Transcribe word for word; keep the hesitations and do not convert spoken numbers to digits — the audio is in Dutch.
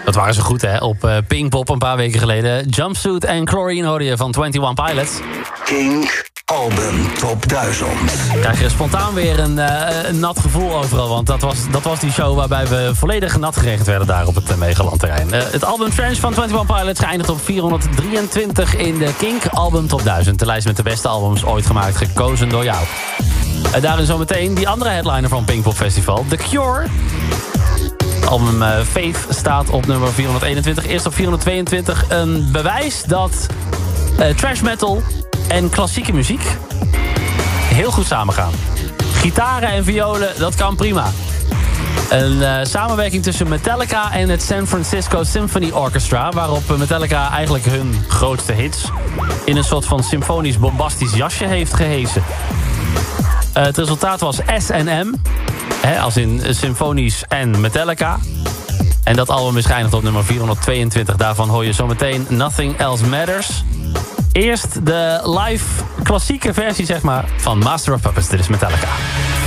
Dat waren ze goed, hè? Op uh, Pinkpop een paar weken geleden. Jumpsuit en Chlorine hoorde je van eenentwintig Pilots. Kink Album Top duizend. Krijg je spontaan weer een, uh, een nat gevoel overal. Want dat was, dat was die show waarbij we volledig nat geregend werden daar op het uh, Megalandterrein. Uh, het album Trench van eenentwintig Pilots geëindigd op vierhonderddrieëntwintig in de Kink Album Top duizend. De lijst met de beste albums ooit gemaakt, gekozen door jou. Uh, daarin zometeen die andere headliner van Pinkpop Festival, The Cure. Het album uh, Faith staat op nummer vierhonderdeenentwintig. Eerst op vierhonderdtweeëntwintig. Een bewijs dat uh, trash metal en klassieke muziek heel goed samengaan. Gitaren en violen, dat kan prima. Een uh, samenwerking tussen Metallica en het San Francisco Symphony Orchestra, waarop Metallica eigenlijk hun grootste hits in een soort van symfonisch bombastisch jasje heeft gehesen. Uh, het resultaat was S en M, hè, als in symfonisch en Metallica. En dat album is geëindigd op nummer vierhonderdtweeëntwintig. Daarvan hoor je zometeen Nothing Else Matters. Eerst de live klassieke versie, zeg maar, van Master of Puppets. Dit is Metallica.